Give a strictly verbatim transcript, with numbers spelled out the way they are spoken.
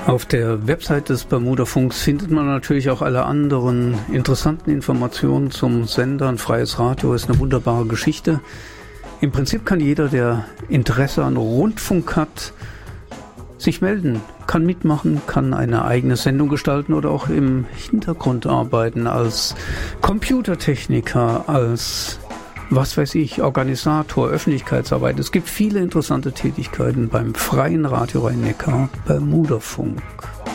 Auf der Website des Bermudafunks findet man natürlich auch alle anderen interessanten Informationen zum Sender. Ein freies Radio ist eine wunderbare Geschichte. Im Prinzip kann jeder, der Interesse an Rundfunk hat, sich melden, kann mitmachen, kann eine eigene Sendung gestalten oder auch im Hintergrund arbeiten als Computertechniker, als, was weiß ich, Organisator, Öffentlichkeitsarbeit. Es gibt viele interessante Tätigkeiten beim freien Radio Rhein-Neckar Bermudafunk.